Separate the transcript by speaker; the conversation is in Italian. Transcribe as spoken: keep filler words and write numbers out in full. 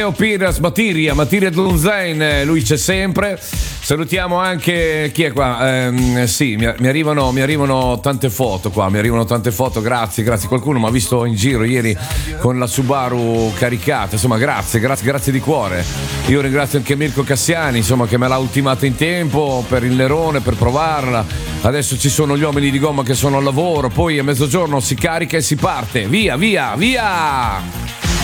Speaker 1: Piras, Matiria, Matiria Dunzain, lui c'è sempre. Salutiamo anche chi è qua? Eh, sì, mi, mi, arrivano, mi arrivano tante foto qua, mi arrivano tante foto, grazie, grazie. Qualcuno mi ha visto in giro ieri con la Subaru caricata, insomma, grazie, grazie, grazie di cuore. Io ringrazio anche Mirko Cassiani, insomma, che me l'ha ultimata in tempo per il Nerone, per provarla. Adesso ci sono gli uomini di gomma che sono al lavoro, poi a mezzogiorno si carica e si parte. Via, via, via!